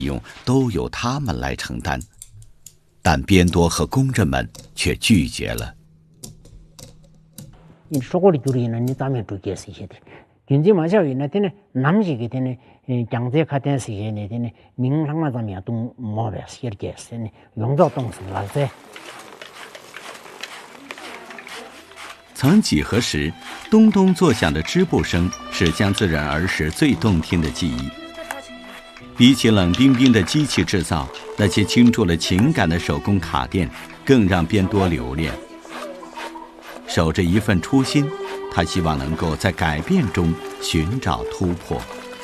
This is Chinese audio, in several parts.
用都由他们来承担，但边多和工人们却拒绝了。曾几何时，咚咚作响的织布声是江孜人儿时最动听的记忆。比起冷冰冰的机器制造，那些倾注了情感的手工卡店更让边多留恋。守着一份初心，他希望能够在改变中寻找突破。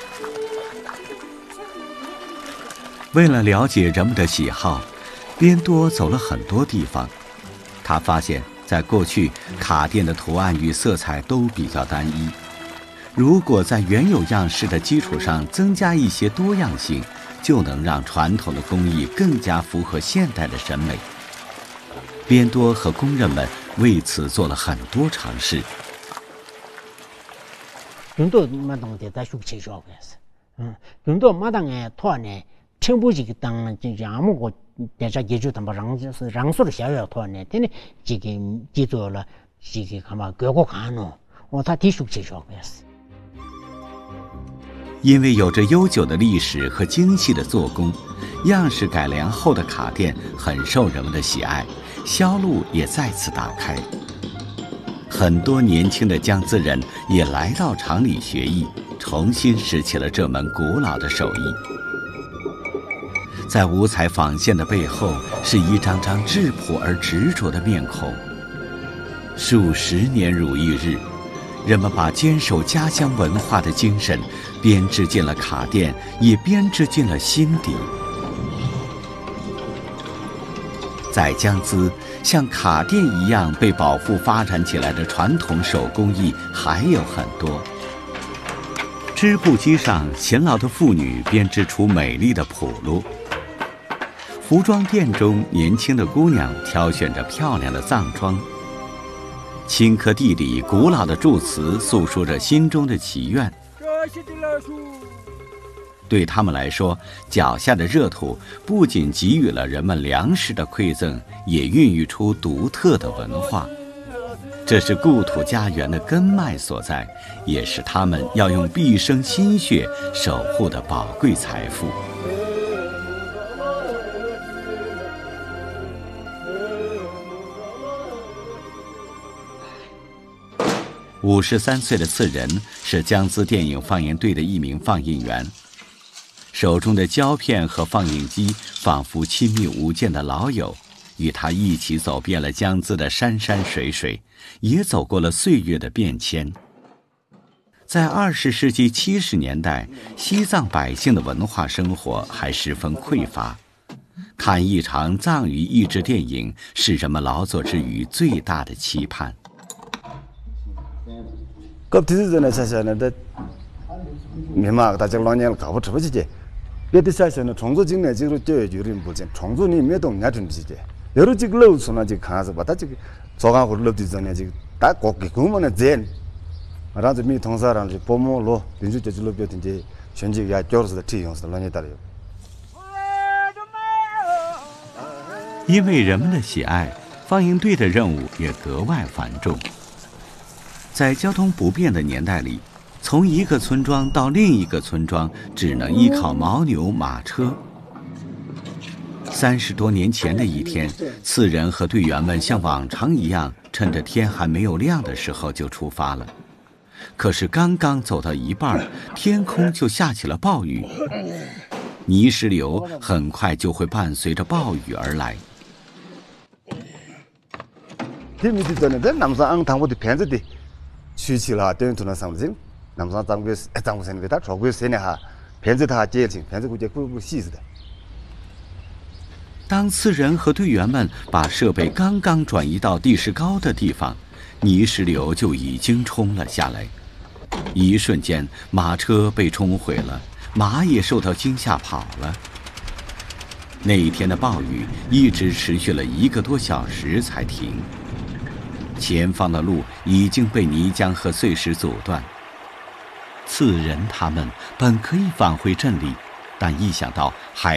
为了了解人们的喜好，边多走了很多地方。他发现在过去，卡店的图案与色彩都比较单一。如果在原有样式的基础上增加一些多样性，就能让传统的工艺更加符合现代的审美。边多和工人们为此做了很多尝试。 대자 예주도 뭐 랑소를 샤야 토네 되네 지금 기도了지금 가마 교고 가노 다 뒤죽지죽했어。 因为有着悠久的历史和精细的做工，样式改良后的卡店很受人们的喜爱，销路也再次打开。很多年轻的江孜人也来到厂里学艺，重新拾起了这门古老的手艺。在五彩纺线的背后，是一张张质朴而执着的面孔。数十年如一日，人们把坚守家乡文化的精神编织进了卡店，也编织进了心底。在江孜，像卡店一样被保护发展起来的传统手工艺还有很多。织布机上，勤劳的妇女编织出美丽的铺路。服装店中，年轻的姑娘挑选着漂亮的藏装。青稞地里古老的祝词诉说着心中的祈愿。对他们来说，脚下的热土不仅给予了人们粮食的馈赠，也孕育出独特的文化。这是故土家园的根脉所在，也是他们要用毕生心血守护的宝贵财富。53岁的次仁是江孜电影放映队的一名放映员，手中的胶片和放映机仿佛亲密无间的老友，与他一起走遍了江孜的山山水水，也走过了岁月的变迁。在20世纪70年代，西藏百姓的文化生活还十分匮乏，看一场藏语译制电影是人们劳作之余最大的期盼。 껍데기 전에 사실은 미막 다적 런년 가고 접어지지. 베드 사실은 총조 직내 지로 떼 주린 보진 총조니 매동 야준지지. 여러 직로 손아지 가서 받아 지 조가고 럽디 전에 지 딱 꼭기 그만에 젠. 라즈 미 통사랑 지 보모로 빈주제 줄로 뼈든지 현지 야 겨르서 티용서 런이 따라요. 因为人们的喜爱，放映队的任务也格外繁重。在交通不便的年代里，从一个村庄到另一个村庄只能依靠牦牛、马车。30多年前的一天，次仁和队员们像往常一样，趁着天还没有亮的时候就出发了。可是刚刚走到一半，天空就下起了暴雨，泥石流很快就会伴随着暴雨而来。 취치라 된투나 상진 남산 장고 장고선에 다 저고 세네하 벤즈다 제칭 벤즈 구제 구부 시스的。 当次仁和队员们把设备刚刚转移到地势高的地方，泥石流就已经冲了下来。一瞬间，马车被冲毁了，马也受到惊吓跑了。那一天的暴雨一直持续了1个多小时才停。前方的路已经被泥浆和碎石阻断。次仁他们本可以返回镇里， 但一想到海